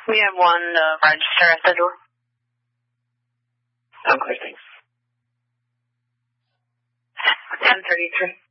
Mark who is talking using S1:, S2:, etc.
S1: We have one register at the door.
S2: Okay, thanks.
S1: 1033.